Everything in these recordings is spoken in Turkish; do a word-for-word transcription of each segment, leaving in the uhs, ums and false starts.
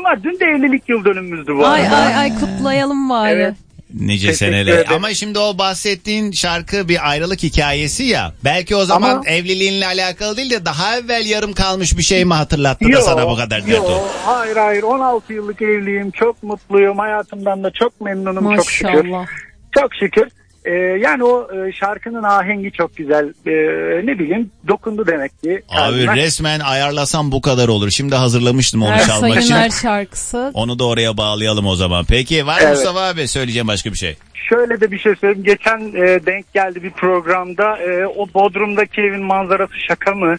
var. Dün de evlilik yıl dönümümüzdü bu ay, arada. Ay ay ay kutlayalım bari. Evet. Nice seneler. Ama şimdi o bahsettiğin şarkı bir ayrılık hikayesi ya. Belki o zaman Ama... evliliğinle alakalı değil de daha evvel yarım kalmış bir şey mi hatırlattı yo, da sana bu kadar dert o? Hayır hayır on altı yıllık evliyim. Çok mutluyum. Hayatımdan da çok memnunum. Maşallah. Çok şükür. Çok şükür. Ee, yani o e, şarkının ahengi çok güzel. Ee, ne bileyim dokundu demek ki. Abi kalbime. Resmen ayarlasam bu kadar olur. Şimdi hazırlamıştım onu her çalmak için. Her şarkısı. Onu da oraya bağlayalım o zaman. Peki var mı evet. Mustafa abi söyleyeceğim başka bir şey? Şöyle de bir şey söyleyeyim. Geçen e, denk geldi bir programda. E, o Bodrum'daki evin manzarası şaka mı?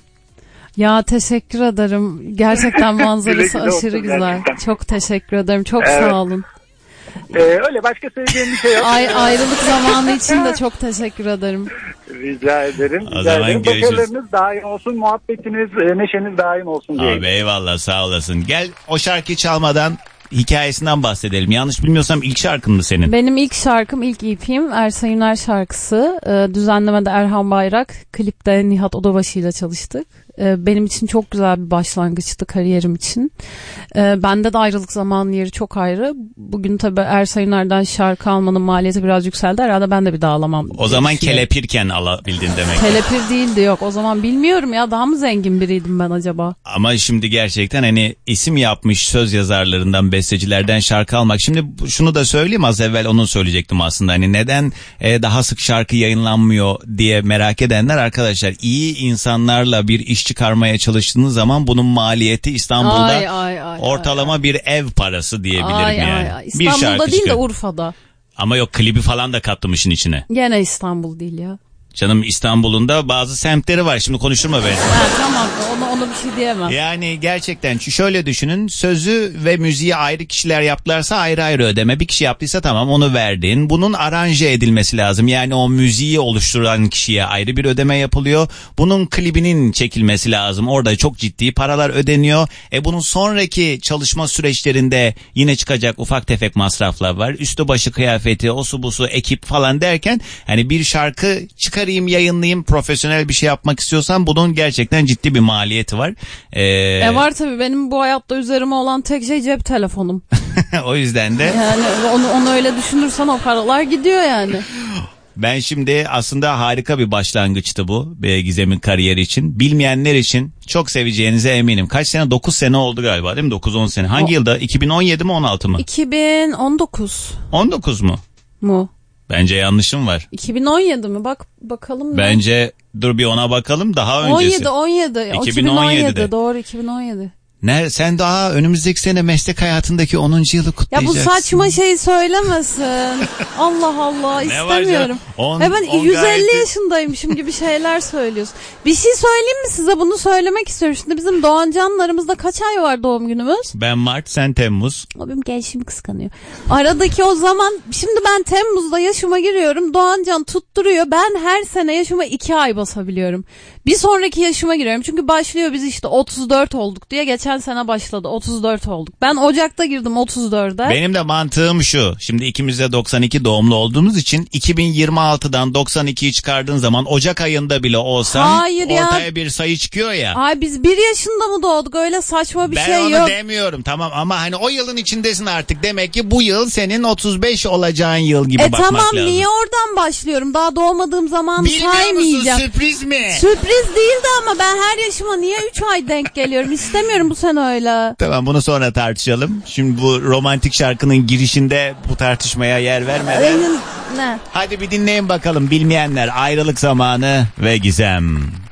Ya teşekkür ederim. Gerçekten manzarası aşırı güzel. Gerçekten. Çok teşekkür ederim. Çok evet. Sağ olun. Ee, öyle başka söyleyeceğim bir şey yok. Ay, ayrılık zamanı için de çok teşekkür ederim. Rica ederim. O rica zaman ederim. görüşürüz. Başarılarınız daim olsun, muhabbetiniz, neşeniz daim olsun diye. Abi eyvallah sağ olasın. Gel o şarkıyı çalmadan hikayesinden bahsedelim. Yanlış bilmiyorsam ilk şarkın mı senin? Benim ilk şarkım, ilk E P'm Ersan Üner şarkısı. Ee, düzenlemede Erhan Bayrak, klipte Nihat Odabaşı ile çalıştık. Ee, benim için çok güzel bir başlangıçtı kariyerim için. Ee, bende de ayrılık zamanı yeri çok ayrı. Bugün tabii Ersan Üner'den şarkı almanın maliyeti biraz yükseldi. Herhalde ben de bir daha alamam. O zaman kelepirken alabildin demek. Kelepir değildi yok. O zaman bilmiyorum ya, daha mı zengin biriydim ben acaba? Ama şimdi gerçekten hani isim yapmış söz yazarlarından, bestecilerden şarkı almak. Şimdi şunu da söyleyeyim, az evvel onu söyleyecektim aslında. Hani neden e, daha sık şarkı yayınlanmıyor diye merak edenler, arkadaşlar iyi insanlarla bir iş çıkarmaya çalıştığınız zaman bunun maliyeti İstanbul'da ay, ay, ay, ortalama ay, bir ev parası diyebilirim ay, yani. Ay, ay. İstanbul'da değil de Urfa'da. Ama yok, klibi falan da kattım işin içine. Gene İstanbul değil ya. Canım İstanbul'un da bazı semtleri var. Şimdi konuşturma beni. Ha, tamam, ona, ona bir şey diyemem. Yani gerçekten şöyle düşünün. Sözü ve müziği ayrı kişiler yaptılarsa ayrı ayrı ödeme. Bir kişi yaptıysa tamam, onu verdin. Bunun aranje edilmesi lazım. Yani o müziği oluşturan kişiye ayrı bir ödeme yapılıyor. Bunun klibinin çekilmesi lazım. Orada çok ciddi paralar ödeniyor. E bunun sonraki çalışma süreçlerinde yine çıkacak ufak tefek masraflar var. Üstü başı kıyafeti, osu busu, ekip falan derken hani bir şarkı çıkar yayınlayayım, profesyonel bir şey yapmak istiyorsan bunun gerçekten ciddi bir maliyeti var. Ee... E var tabii, benim bu hayatta üzerime olan tek şey cep telefonum. O yüzden de. Yani onu, onu öyle düşünürsen o paralar gidiyor yani. Ben şimdi aslında harika bir başlangıçtı bu Gizem'in kariyeri için. Bilmeyenler için çok seveceğinize eminim. Kaç sene? dokuz sene oldu galiba değil mi? dokuz on sene. Hangi o... yılda? iki bin on yedi mi on altı mı? iki bin on dokuz. on dokuz mu? Mu? Bence yanlışım var. iki bin on yedi mi? Bak bakalım. Bence ne? Dur bir ona bakalım, daha öncesi. on yedi on yedi. iki bin on yedi doğru, iki bin on yedi. Ne, sen daha önümüzdeki sene meslek hayatındaki onuncu yılı kutlayacaksın. Ya bu saçma şeyi söylemesin. Allah Allah, istemiyorum. on, e ben yüz elli gayet... yaşındaymışım gibi şeyler söylüyorsun. Bir şey söyleyeyim mi size, bunu söylemek istiyorum. Şimdi bizim Doğancanlarımızda kaç ay var doğum günümüz? Ben Mart, sen Temmuz. O benim gençliğimi kıskanıyor. Aradaki o zaman, şimdi ben Temmuz'da yaşıma giriyorum. Doğancan tutturuyor. Ben her sene yaşıma iki ay basabiliyorum. Bir sonraki yaşıma giriyorum. Çünkü başlıyor, biz işte otuz dört olduk diye. Geçen sene başladı, otuz dört olduk. Ben Ocak'ta girdim otuz dörde. Benim de mantığım şu. Şimdi ikimiz de doksan iki doğumlu olduğumuz için iki bin yirmi altıdan doksan ikiyi çıkardığın zaman Ocak ayında bile olsan Hayır ortaya ya. bir sayı çıkıyor ya. Ay biz bir yaşında mı doğduk? Öyle saçma bir ben şey yok. Ben onu demiyorum tamam, ama hani o yılın içindesin artık. Demek ki bu yıl senin otuz beş olacağın yıl gibi e bakmak tamam, lazım. Niye oradan başlıyorum? Daha doğmadığım zaman saymayacağım. Bilmiyor musun, sürpriz mi? Sürpriz değildi ama ben her yaşıma niye üç ay denk geliyorum? İstemiyorum bu sene öyle. Tamam, bunu sonra tartışalım. Şimdi bu romantik şarkının girişinde bu tartışmaya yer vermeden. Ne? Hadi bir dinleyin bakalım bilmeyenler, ayrılık zamanı ve Gizem.